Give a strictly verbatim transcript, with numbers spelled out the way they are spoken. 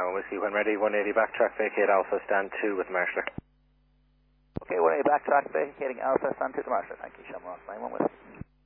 Sierra one Whiskey, when ready, one eighty backtrack, vacate Alpha, stand two with Marshalling. Okay, one eighty backtrack, vacating Alpha, stand two to Marshalling. Thank you, Shamrock nine one Whiskey.